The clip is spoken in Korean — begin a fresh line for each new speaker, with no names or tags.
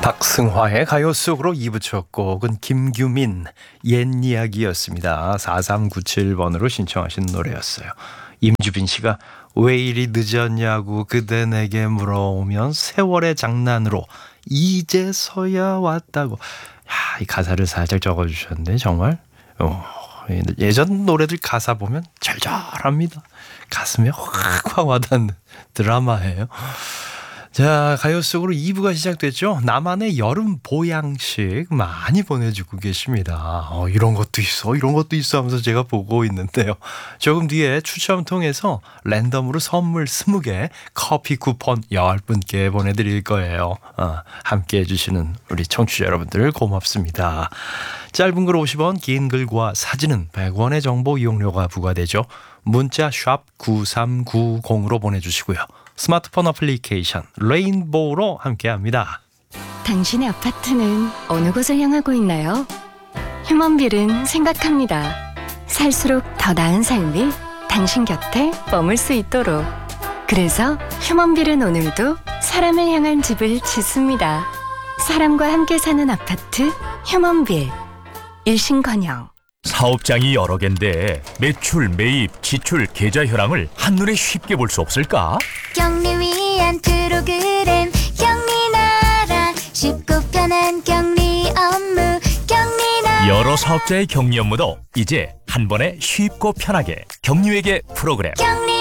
박승화의 가요 속으로 2부 첫 곡은 김규민 옛 이야기였습니다. 4397번으로 신청하신 노래였어요. 임주빈 씨가 왜 이리 늦었냐고 그대 내게 물어오면 세월의 장난으로 이제서야 왔다고. 야, 이 가사를 살짝 적어주셨는데 정말 예전 노래들 가사 보면 절절합니다. 가슴에 확확 와닿는 드라마예요. 자, 가요 속으로 2부가 시작됐죠. 나만의 여름 보양식 많이 보내주고 계십니다. 이런 것도 있어 하면서 제가 보고 있는데요. 조금 뒤에 추첨 통해서 랜덤으로 선물 20개, 커피 쿠폰 10분께 보내드릴 거예요. 함께 해주시는 우리 청취자 여러분들 고맙습니다. 짧은 글 50원, 긴 글과 사진은 100원의 정보 이용료가 부과되죠. 문자 샵 9390으로 보내주시고요. 스마트폰 어플리케이션 레인보우로 함께합니다.
당신의 아파트는 어느 곳을 향하고 있나요? 휴먼빌은 생각합니다. 살수록 더 나은 삶이 당신 곁에 머물 수 있도록. 그래서 휴먼빌은 오늘도 사람을 향한 집을 짓습니다. 사람과 함께 사는 아파트 휴먼빌. 일신건영.
사업장이 여러 개인데 매출, 매입, 지출, 계좌 현황을 한눈에 쉽게 볼 수 없을까?
경리 위한 프로그램 경리나라 쉽고 편한 경리 업무 경리나라.
여러 사업자의 격리 업무도 이제 한 번에 쉽고 편하게 경리회계 프로그램
경리